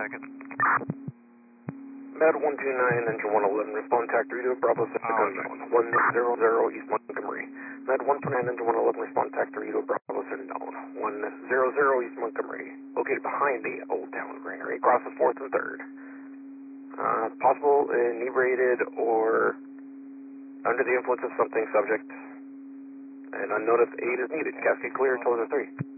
second. Med 129, engine 111, respond TAC 3 to Bravo 6 unknown, 100 East Montgomery. Med 129, engine 111, respond TAC 3 to Bravo 6 unknown, 100 East Montgomery. Located behind the Old Town Granary, crosses 4th and 3rd. Possible inebriated or under the influence of something, subject. And unknown if aid is needed. Cascade clear, Tozer 3.